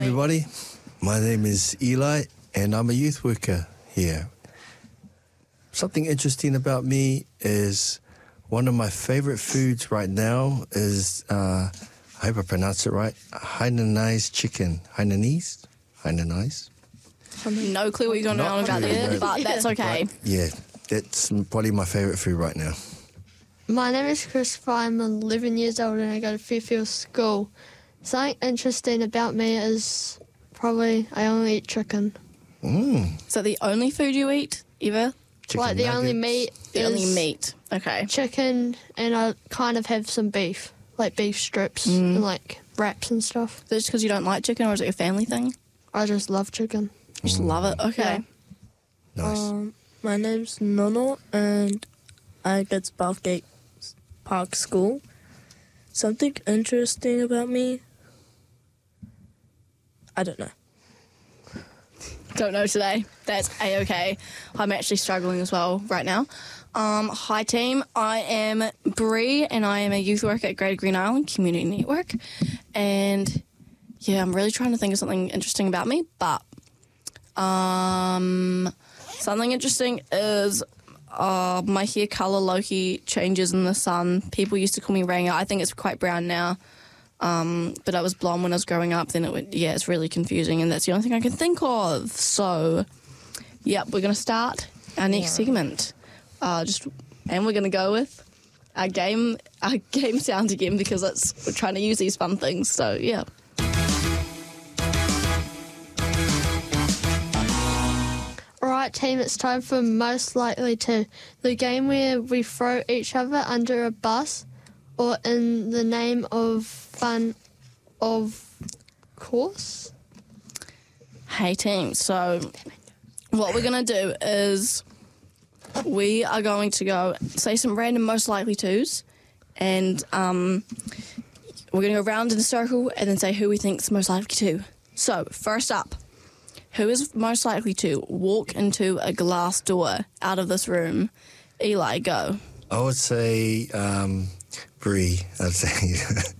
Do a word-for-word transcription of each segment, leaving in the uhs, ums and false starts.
Everybody, my name is Eli and I'm a youth worker here. Something interesting about me is one of my favorite foods right now is, uh, I hope I pronounce it right, Hainanese chicken. Hainanese? Hainanese? No clue what you're going Not on about clue, there, no. but that's okay. But yeah, that's probably my favorite food right now. My name is Christopher. I'm eleven years old and I go to Fairfield School. Something interesting about me is probably I only eat chicken. Mm. Is that the only food you eat ever? Chicken like the only nuggets. meat The is only meat. Okay. chicken, and I kind of have some beef, like beef strips and like wraps and stuff. Is it just because you don't like chicken, or is it a family thing? I just love chicken. You just love it. Okay. Yeah. Nice. Um, my name's Nono, and I go to Bathgate Park School. Something interesting about me? I don't know. Don't know today. That's A-okay. I'm actually struggling as well right now. Um, hi, team. I am Bree, and I am a youth worker at Greater Green Island Community Network. And, yeah, I'm really trying to think of something interesting about me, but um, something interesting is uh, my hair colour low-key changes in the sun. People used to call me Ranga. I think it's quite brown now. Um, but I was blonde when I was growing up. Then it would, yeah, it's really confusing, and that's the only thing I can think of. So, yep, we're going to start our next yeah. segment. Uh, just, and we're going to go with our game, our game sound again, because it's, we're trying to use these fun things. So, yeah. Alright team, it's time for Most Likely To, the game where we throw each other under a bus or in the name of fun, of course. Hey team, so what we're going to do is we are going to go say some random most likely tos, and um, we're going to go round in a circle and then say who we think's most likely to. So, first up, who is most likely to walk into a glass door out of this room? Eli, go. I would say um, Bree. I'd say.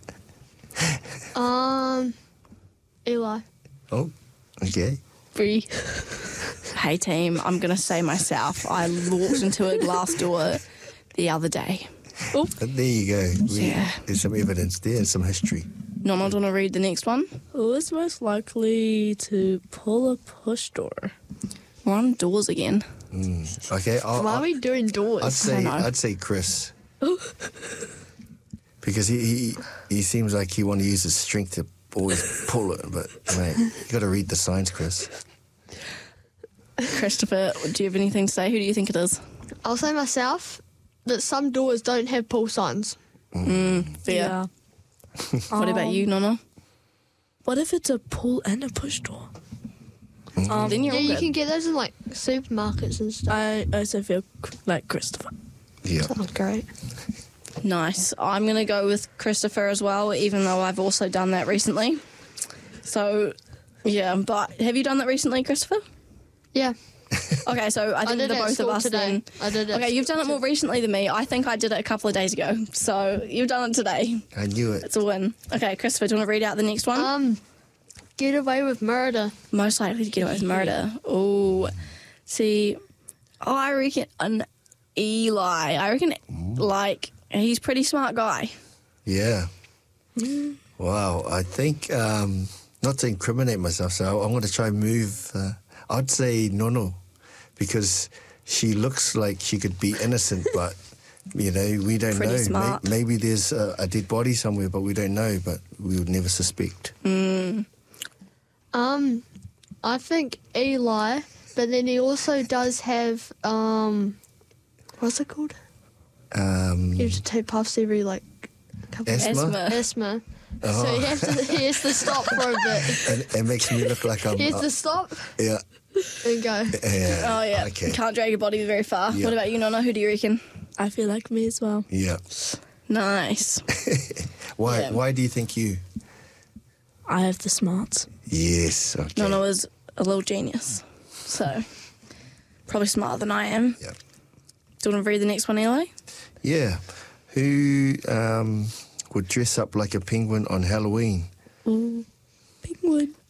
um, Eli. Oh, okay. Bree. Hey team, I'm going to say myself. I walked into a glass door the other day. Oh. But there you go. We, Yeah. There's some evidence there, some history. Norma, do you want to read the next one? Who is most likely to pull a push door? We're on doors again. Mm. Okay. I'll, Why I'll, are we doing doors? I'd say know. I'd say Chris. Because he, he he seems like he want to use his strength to always pull it, but mate, you got to read the signs, Chris. Christopher, do you have anything to say? Who do you think it is? I'll say myself that some doors don't have pull signs. Mm, fair. What about you, Nonna? What if it's a pull and a push door? Um, then you're Yeah, all you good. can get those in like supermarkets and stuff. I also feel like Christopher. Yeah. Sounds great. Nice. I'm going to go with Christopher as well, even though I've also done that recently. So, yeah, but have you done that recently, Christopher? Yeah. Okay, so I think did the it at both of school us today. then. I did it at Okay, you've school done it more recently than me. I think I did it a couple of days ago. So you've done it today. I knew it. It's a win. Okay, Christopher, do you want to read out the next one? Um, get away with murder. Most likely to get away with murder. Oh, see, oh, I reckon an Eli. I reckon, like, he's a pretty smart guy. Yeah. Wow. I think, um, not to incriminate myself, so I'm going to try and move. Uh, I'd say Nono, because she looks like she could be innocent, but, you know, we don't Pretty know. smart. May- maybe there's a, a dead body somewhere, but we don't know, but we would never suspect. Mm. Um, I think Eli, but then he also does have, um, what's it called? Um, He has to take puffs every, like, couple Asthma? Asthma. asthma. Oh. So he has, to, he has to stop for a bit. and it makes me look like I'm... He has uh, to stop yeah. and go. Yeah. Oh, yeah. Okay. Can't drag your body very far. Yeah. What about you, Nonna? Who do you reckon? I feel like me as well. Yeah. Nice. Why, Yeah. why do you think you... I have the smarts. Yes. Okay. Nonna was a little genius. So, probably smarter than I am. Yeah. Do you want to read the next one, Eli? Yeah. Who um, would dress up like a penguin on Halloween? Ooh, penguin.